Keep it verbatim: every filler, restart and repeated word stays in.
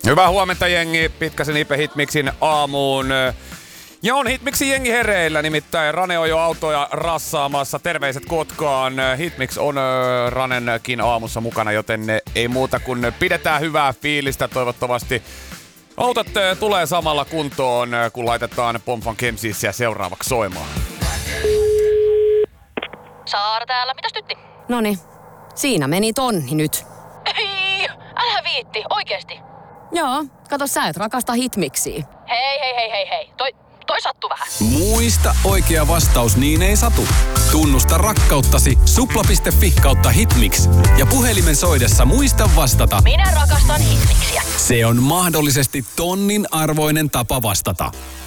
Hyvää huomenta jengi, Pitkäsen Ipe Hitmixin aamuun. Ja on Hitmixin jengi hereillä, nimittäin Rane on jo autoja rassaamassa. Terveiset Kotkaan. Hitmix on Ranenkin aamussa mukana, joten ei muuta kuin pidetään hyvää fiilistä. Toivottavasti autot tulee samalla kuntoon, kun laitetaan Pomfan Kemsissiä seuraavaksi soimaan. Saara täällä, mitäs tytti? Noni, siinä meni tonni nyt. Ei, älä viitti, oikeesti. Joo, kato sä et rakasta Hitmixiä. Hei, hei, hei, hei, hei. Toi, toi sattuu vähän. Muista oikea vastaus niin ei satu. Tunnusta rakkauttasi supla piste fi kautta Hitmix. Ja puhelimen soidessa muista vastata. Minä rakastan Hitmixiä. Se on mahdollisesti tonnin arvoinen tapa vastata.